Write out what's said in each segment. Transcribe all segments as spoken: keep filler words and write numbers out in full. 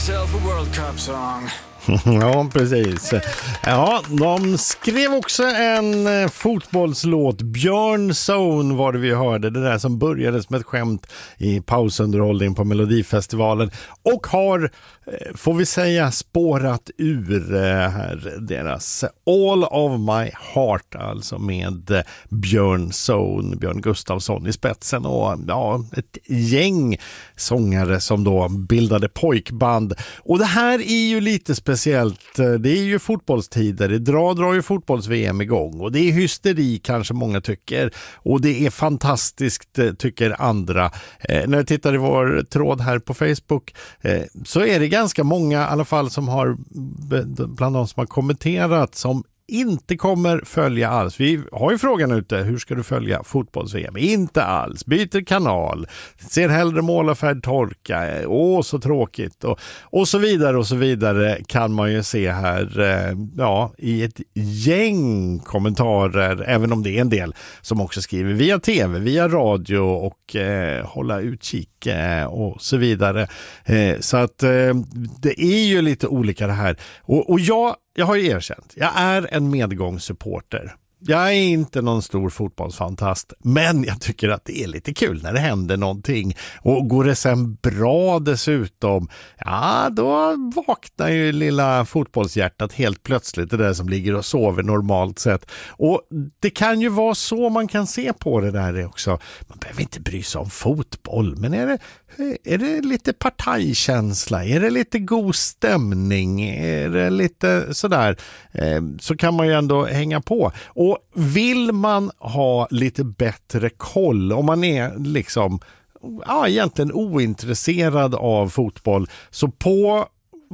Self a World Cup song. Ja, precis. Ja, de skrev också en fotbollslåt. Björn Zone var det vi hörde. Det där som började som ett skämt i pausunderhållning på Melodifestivalen. Och har, får vi säga, spårat ur här deras All of My Heart. Alltså med Björn Zone, Björn Gustafsson i spetsen. Och ja, ett gäng sångare som då bildade pojkband. Och det här är ju lite speciellt. Speciellt, det är ju fotbollstider, det drar, drar ju fotbolls-V M igång och det är hysteri kanske många tycker och det är fantastiskt tycker andra. Eh, när jag tittar i vår tråd här på Facebook eh, så är det ganska många i alla fall som har, bland de som har kommenterat, som inte kommer följa alls. Vi har ju frågan ute, hur ska du följa fotbolls-V M? Inte alls. Byter kanal. Ser hellre målarfärd torka. Åh, så tråkigt. Och, och så vidare och så vidare kan man ju se här eh, ja, i ett gäng kommentarer, även om det är en del som också skriver via tv, via radio och eh, hålla utkik eh, och så vidare. Eh, så att eh, det är ju lite olika det här. Och, och jag Jag har ju erkänt, jag är en medgångssupporter. Jag är inte någon stor fotbollsfantast, men jag tycker att det är lite kul när det händer någonting. Och går det sen bra dessutom, ja då vaknar ju lilla fotbollshjärtat helt plötsligt, det där som ligger och sover normalt sett. Och det kan ju vara så man kan se på det där också. Man behöver inte bry sig om fotboll, men är det, är det lite partajkänsla? Är det lite god stämning? Är det lite sådär? Eh, så kan man ju ändå hänga på. Och vill man ha lite bättre koll, om man är liksom ja, egentligen ointresserad av fotboll, så på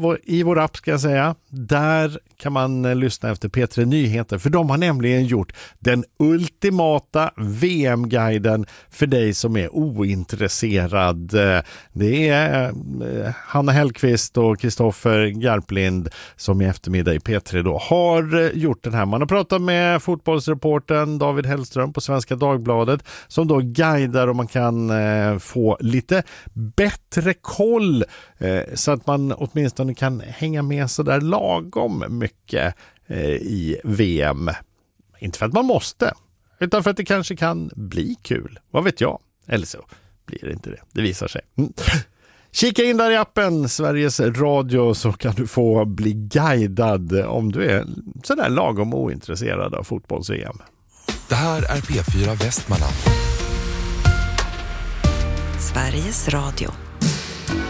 i vår app ska jag säga, där kan man lyssna efter P tre Nyheter, för de har nämligen gjort den ultimata V M-guiden för dig som är ointresserad. Det är Hanna Hellqvist och Kristoffer Garplind som i eftermiddag i P tre då har gjort den här. Man har pratat med fotbollsreportern David Hellström på Svenska Dagbladet som då guidar och man kan få lite bättre koll så att man åtminstone kan hänga med så där lagom mycket eh, i V M. Inte för att man måste, utan för att det kanske kan bli kul. Vad vet jag? Eller så blir det inte det. Det visar sig. Mm. Kika in där i appen Sveriges Radio så kan du få bli guidad om du är sådär lagom ointresserad av fotbolls-V M. Det här är P fyra Västmanland. Sveriges Radio.